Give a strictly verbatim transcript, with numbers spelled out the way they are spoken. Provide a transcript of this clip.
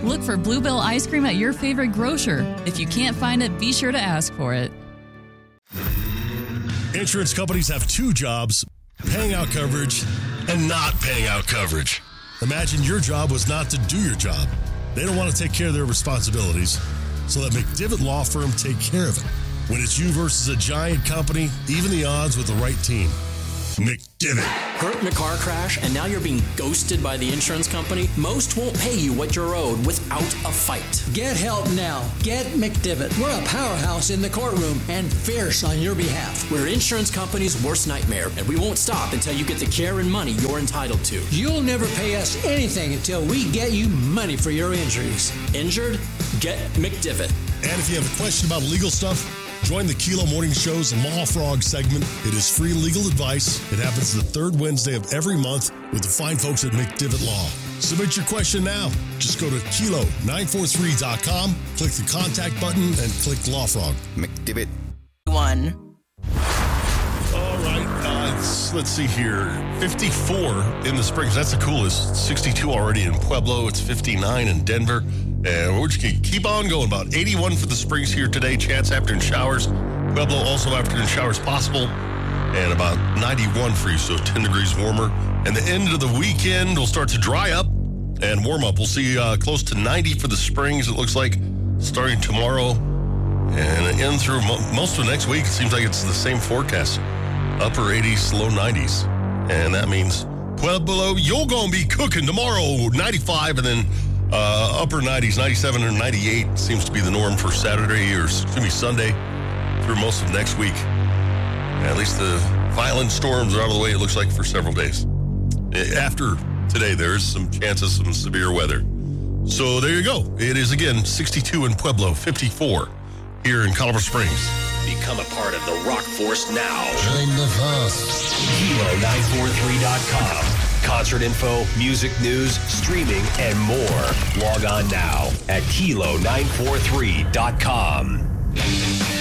Look for Bluebell ice cream at your favorite grocer. If you can't find it, be sure to ask for it. Insurance companies have two jobs, paying out coverage and not paying out coverage. Imagine your job was not to do your job. They don't want to take care of their responsibilities, so let McDivitt Law Firm take care of it. When it's you versus a giant company, even the odds with the right team. McDivitt. Hurt in a car crash and now you're being ghosted by the insurance company? Most won't pay you what you're owed without a fight. Get help now. Get McDivitt. We're a powerhouse in the courtroom and fierce on your behalf. We're insurance company's worst nightmare, and we won't stop until you get the care and money you're entitled to. You'll never pay us anything until we get you money for your injuries. Injured? Get McDivitt. And if you have a question about legal stuff, join the Kilo Morning Show's Law Frog segment. It is free legal advice. It happens the third Wednesday of every month with the fine folks at McDivitt Law. Submit your question now. Just go to kilo nine four three dot com, click the contact button, and click Law Frog. McDivitt. One. All right, uh, let's, let's see here. fifty-four in the Springs. That's the coolest. sixty-two already in Pueblo. It's fifty-nine in Denver. And we're just going to keep on going. About eighty-one for the Springs here today. Chance afternoon showers. Pueblo also afternoon showers possible. And about ninety-one for you, so ten degrees warmer. And the end of the weekend will start to dry up and warm up. We'll see uh, close to ninety for the Springs, it looks like, starting tomorrow. And end through mo- most of next week. It seems like it's the same forecast. Upper eighties, low nineties. And that means Pueblo, you're going to be cooking tomorrow. ninety-five and then uh, upper nineties, ninety-seven or ninety-eight seems to be the norm for Saturday or excuse me, Sunday through most of next week. At least the violent storms are out of the way, it looks like, for several days. After today, there is some chances of some severe weather. So there you go. It is, again, sixty-two in Pueblo, fifty-four here in Colorado Springs. Become a part of the Rock Force now. Join the force. Kilo nine four three dot com. Concert info, music news, streaming, and more. Log on now at kilo nine four three dot com.